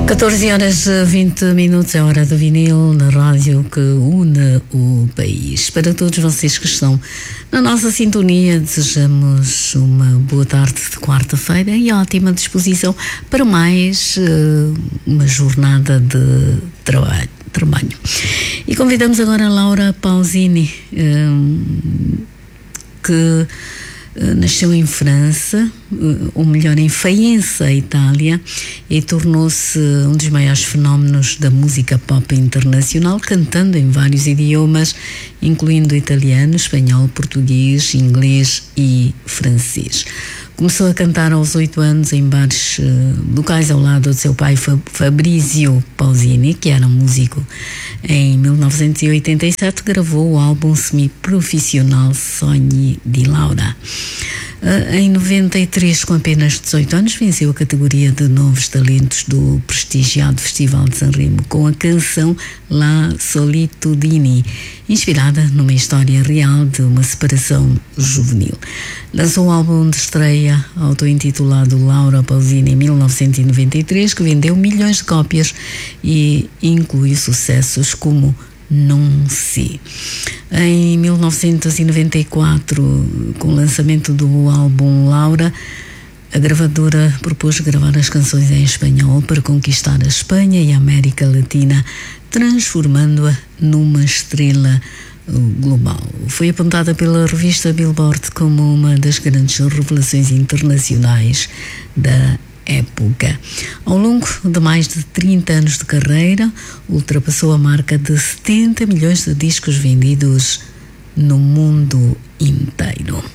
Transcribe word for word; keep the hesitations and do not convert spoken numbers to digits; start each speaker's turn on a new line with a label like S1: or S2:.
S1: catorze horas e vinte minutos é a hora do vinil na rádio que une o país. Para todos vocês que estão na nossa sintonia, desejamos uma boa tarde de quarta-feira e ótima disposição para mais uh, uma jornada de trabalho. trabalho. E convidamos agora a Laura Pausini, uh, que nasceu em França, ou melhor, em Faenza, Itália, e tornou-se um dos maiores fenómenos da música pop internacional, cantando em vários idiomas, incluindo italiano, espanhol, português, inglês e francês. Começou a cantar aos oito anos em bares uh, locais ao lado de seu pai Fabrizio Pausini, que era um músico. Em mil novecentos e oitenta e sete gravou o álbum semi-profissional Sogni di Laura. Uh, em noventa e três, com apenas dezoito anos, venceu a categoria de novos talentos do prestigiado Festival de Sanremo com a canção La Solitudine, inspirada numa história real de uma separação juvenil. Lançou um álbum de estreia auto-intitulado Laura Pausini em mil novecentos e noventa e três, que vendeu milhões de cópias e inclui sucessos como Não Sei. Em mil novecentos e noventa e quatro, com o lançamento do álbum Laura, a gravadora propôs gravar as canções em espanhol para conquistar a Espanha e a América Latina, transformando-a numa estrela global. Foi apontada pela revista Billboard como uma das grandes revelações internacionais da época. Ao longo de mais de trinta anos de carreira, ultrapassou a marca de setenta milhões de discos vendidos no mundo inteiro.